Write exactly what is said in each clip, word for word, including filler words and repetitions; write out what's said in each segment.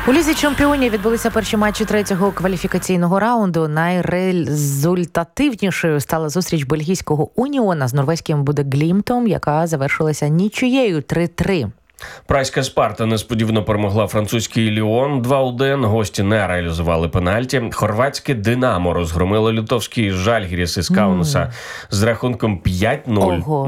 У Лізі чемпіонів відбулися перші матчі третього кваліфікаційного раунду. Найрезультативнішою стала зустріч бельгійського Уніона з норвезьким Бодеглімтом, яка завершилася нічиєю три-три. Прайська Спарта несподівано перемогла французький Ліон два один. Гості не реалізували пенальті. Хорватське Динамо розгромило литовський Жальгіріс із Каунаса mm. з рахунком п'ять нуль. Угу.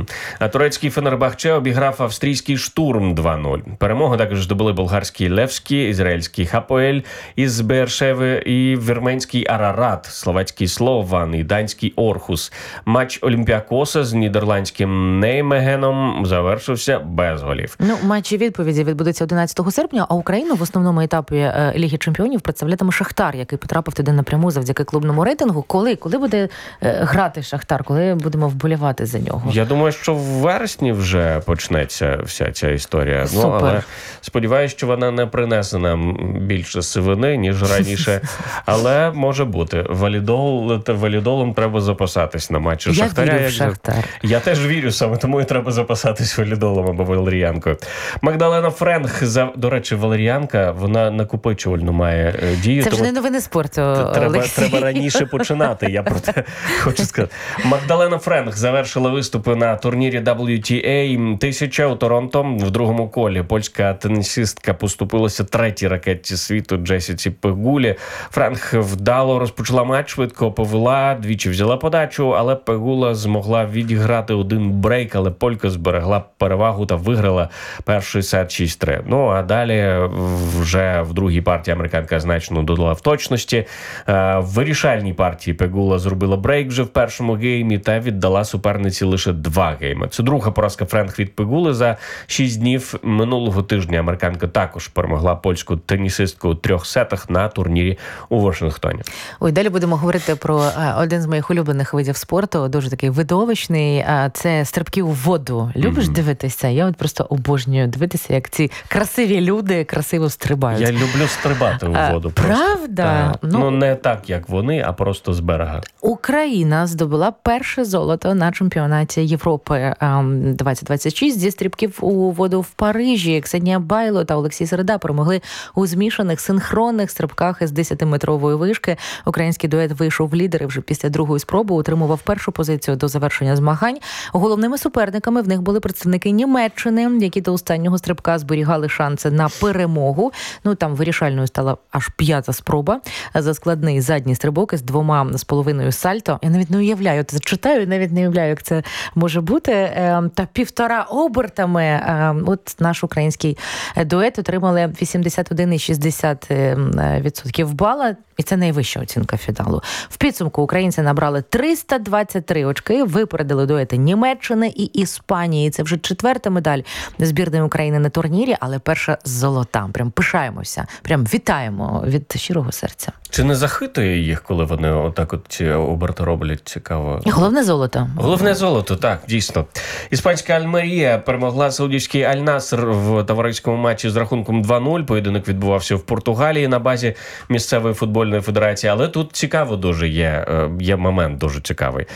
А турецький Фенербахче обіграв австрійський Штурм два нуль. Перемогу також здобули болгарський Левський, ізраїльський Хапоель із Бершеви і вірменський Арарат, словацький Слован і данський Орхус. Матч Олімпіакоса з нідерландським Неймегеном завершився без голів. Ну, матчі відповіді відбудуться одинадцятого серпня, а Україну в основному етапі е, Ліги чемпіонів представлятиме Шахтар, який потрапив туди напряму завдяки клубному рейтингу. Коли? Коли буде е, грати Шахтар? Коли будемо вболівати за нього? Я думаю, що в вересні вже почнеться вся ця історія. Супер. Ну, але сподіваюся, що вона не принесе нам більше сивини, ніж раніше. Але може бути. Валідол, валідолом треба запасатись на матчі Я Шахтаря. вірю в Шахтар. Я теж вірю саме, тому і треба запасатись валідолом або валеріанкою. Магдалена Френх, за, до речі, валеріанка, вона накопичувально має дію. Це вже не новини спорту, треба, треба раніше починати, я про те хочу сказати. Магдалена Френх завершила виступи на турнірі дабл ю ті ей тисяча у Торонто. В другому колі польська тенісистка поступилася третій ракетці світу Джесіці Пегулі. Френх вдало розпочала матч, швидко повела, двічі взяла подачу, але Пегула змогла відіграти один брейк, але полька зберегла перевагу та виграла перший сет шість три. Ну, а далі вже в другій партії американка значно додала в точності. В вирішальній партії Пегула зробила брейк вже в першому геймі та віддала суперниці лише два гейми. Це друга поразка Френх від Пегули за шість днів. Минулого тижня американка також перемогла польську тенісистку у трьох сетах на турнірі у Вашингтоні. Ой, далі будемо говорити про один з моїх улюблених видів спорту, дуже такий видовищний. Це стрибки у воду. Любиш mm-hmm. дивитися? Я от просто обожнюю дивитися, як ці красиві люди красиво стрибають. Я люблю стрибати у воду. А, правда? Ну, ну, не так, як вони, а просто з берега. Україна здобула перше золото на чемпіонаті Європи двадцять двадцять шість зі стрибків у воду в Парижі. Ксенія Байло та Олексій Середа перемогли у змішаних синхронних стрибках із десятиметрової вишки. Український дует вийшов в лідери вже після другої спроби, утримував першу позицію до завершення змагань. Головними суперниками в них були представники Німеччини, які до останнього стрибка зберігали шанси на перемогу. Ну, там вирішальною стала аж п'ята спроба за складний задній стрибок із двома з половиною сальто. Я навіть не уявляю, це читаю і навіть не уявляю, як це може бути. Та півтора обертами от наш український дует отримали вісімдесят один цілих шістдесят сотих відсотків бала. І це найвища оцінка фіналу. В підсумку українці набрали триста двадцять три очки, випередили дуети Німеччини і Іспанії. Це вже четверта медаль збірної України на турнірі, але перша золота. Прям пишаємося, прям вітаємо від щирого серця. Чи не захитує їх, коли вони отак от ці оберти роблять? Цікаво. Головне золото. Головне золото, так, дійсно. Іспанська Альмерія перемогла саудівський Аль-Наср в товариському матчі з рахунком два нуль. Поєдинок відбувався в Португалії на базі місцевої футбольної федерації. Але тут цікаво дуже є, є момент дуже цікавий.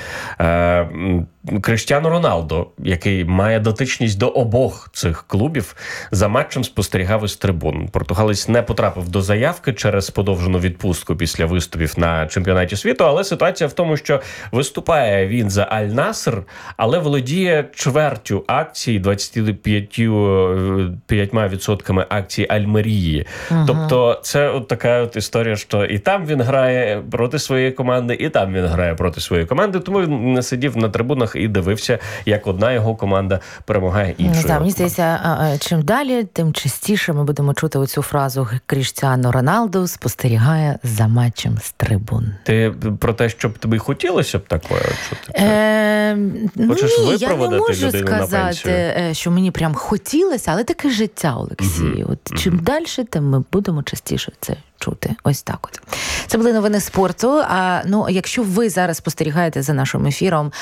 Кріштіану Роналдо, який має дотичність до обох цих клубів, за матчем спостерігав із трибун. Португалець не потрапив до заявки через подовжену відпустку після виступів на чемпіонаті світу, але ситуація в тому, що виступає він за Аль-Наср, але володіє чвертю акцій, двадцять п'ять відсотками акцій Альмерії. Ага. Тобто це от така от історія, що і там він грає проти своєї команди, і там він грає проти своєї команди, тому він не сидів на трибунах і дивився, як одна його команда перемагає іншою. Не мені здається, чим далі, тим частіше ми будемо чути оцю фразу «Кріштіану Роналду спостерігає за матчем з трибун». Ти про те, щоб тобі хотілося б такое чути? Е, Хочеш ні, випроводити людину на пенсію? Я не можу сказати, що мені прям хотілося, але таке життя, Олексій. Mm-hmm. От mm-hmm. чим далі, тим ми будемо частіше це чути. Ось так от. Це були новини спорту. А ну, якщо ви зараз спостерігаєте за нашим ефіром